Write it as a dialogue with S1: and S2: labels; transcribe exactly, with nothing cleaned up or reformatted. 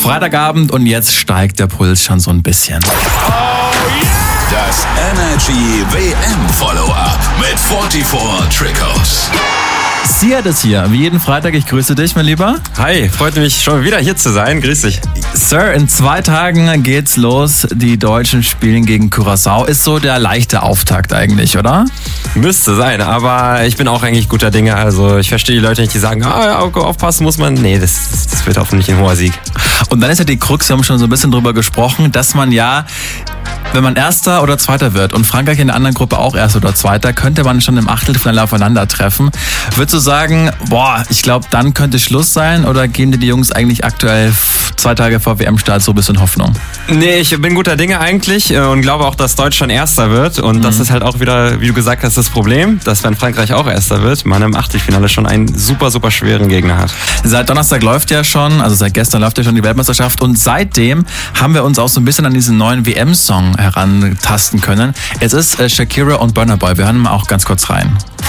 S1: Freitagabend und jetzt steigt der Puls schon so ein bisschen.
S2: Das Energy W M Follow-up mit vierundvierzig Trikots.
S1: Siad ist hier, wie jeden Freitag. Ich grüße dich, mein Lieber.
S3: Hi, freut mich schon wieder hier zu sein. Grüß dich.
S1: Sir, in zwei Tagen geht's los. Die Deutschen spielen gegen Curaçao. Ist so der leichte Auftakt eigentlich, oder?
S3: Müsste sein, aber ich bin auch eigentlich guter Dinge. Also ich verstehe die Leute nicht, die sagen, ah, ja, aufpassen muss man. Nee, das, das wird hoffentlich ein hoher Sieg.
S1: Und dann ist ja die Krux, wir haben schon so ein bisschen drüber gesprochen, dass man ja, wenn man Erster oder Zweiter wird und Frankreich in der anderen Gruppe auch Erster oder Zweiter, könnte man schon im Achtelfinale aufeinandertreffen. Würdest du sagen, boah, ich glaube, dann könnte Schluss sein, oder geben dir die Jungs eigentlich aktuell zwei Tage vor W M-Start so ein bisschen Hoffnung?
S3: Nee, ich bin guter Dinge eigentlich und glaube auch, dass Deutschland Erster wird. Und mhm. das ist halt auch wieder, wie du gesagt hast, das Problem, dass wenn Frankreich auch Erster wird, man im Achtelfinale schon einen super, super schweren Gegner hat.
S1: Seit Donnerstag läuft ja schon, also seit gestern läuft ja schon die Weltmeisterschaft, und seitdem haben wir uns auch so ein bisschen an diesen neuen W M-Song herantasten können. Es ist äh, Shakira und Burna Boy. Wir hören mal auch ganz kurz rein.